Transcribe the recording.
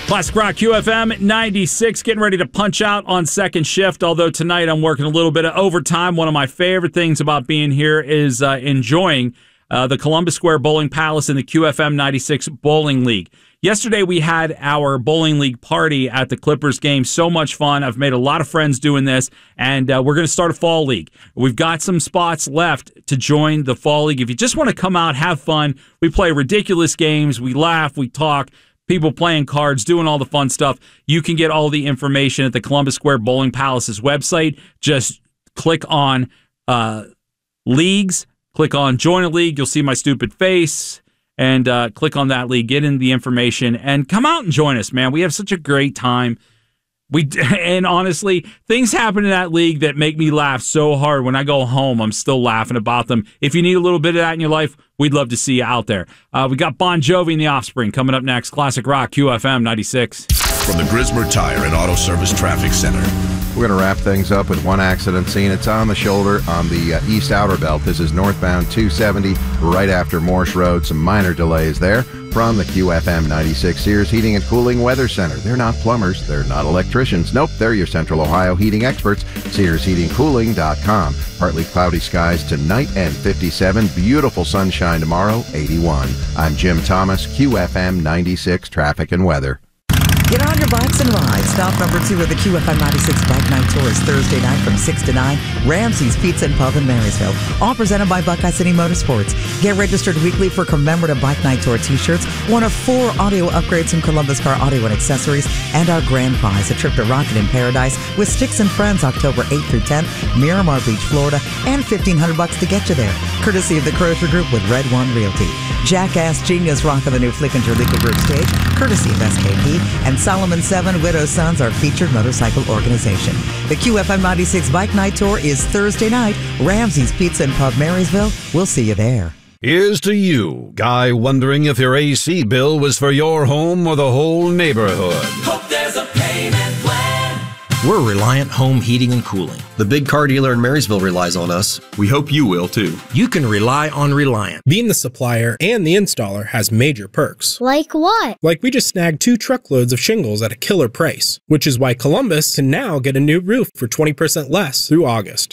Classic Rock QFM 96, getting ready to punch out on second shift, although tonight I'm working a little bit of overtime. One of my favorite things about being here is enjoying the Columbus Square Bowling Palace and the QFM 96 Bowling League. Yesterday we had our Bowling League party at the Clippers game. So much fun. I've made a lot of friends doing this, and we're going to start a fall league. We've got some spots left to join the fall league. If you just want to come out, have fun, we play ridiculous games, we laugh, we talk, people playing cards, doing all the fun stuff. You can get all the information at the Columbus Square Bowling Palace's website. Just click on leagues, click on join a league. You'll see my stupid face, and click on that league, get in the information, and come out and join us, man. We have such a great time. And honestly, things happen in that league that make me laugh so hard. When I go home, I'm still laughing about them. If you need a little bit of that in your life, we'd love to see you out there. We got Bon Jovi and the Offspring coming up next. Classic Rock, QFM 96. From the Grismer Tire and Auto Service Traffic Center. We're going to wrap things up with one accident scene. It's on the shoulder on the east outer belt. This is northbound 270 right after Morse Road. Some minor delays there. From the QFM 96 Sears Heating and Cooling Weather Center. They're not plumbers. They're not electricians. Nope, they're your Central Ohio heating experts. SearsHeatingCooling.com. Partly cloudy skies tonight and 57. Beautiful sunshine tomorrow, 81. I'm Jim Thomas, QFM 96 Traffic and Weather. Get on your bikes and ride. Stop number 2 of the QFM 96 Bike Night Tour is Thursday night from 6 to 9. Ramsey's Pizza and Pub in Marysville. All presented by Buckeye City Motorsports. Get registered weekly for commemorative Bike Night Tour t-shirts, one of 4 audio upgrades from Columbus Car Audio and Accessories, and our grand prize, a trip to Rocket in Paradise with Sticks and Friends October 8th through 10th, Miramar Beach, Florida, and $1,500 to get you there. Courtesy of the Crozier Group with Red One Realty. Jackass Genius Rock on the new Flickinger Legal Group stage, courtesy of SKP, and Solomon 7 Widow Sons, our featured motorcycle organization. The QFM 96 Bike Night Tour is Thursday night. Ramsey's Pizza and Pub, Marysville. We'll see you there. Here's to you, guy wondering if your AC bill was for your home or the whole neighborhood. Hope there's a payment plan. We're Reliant Home Heating and Cooling. The big car dealer in Marysville relies on us. We hope you will, too. You can rely on Reliant. Being the supplier and the installer has major perks. Like what? Like we just snagged 2 truckloads of shingles at a killer price, which is why Columbus can now get a new roof for 20% less through August.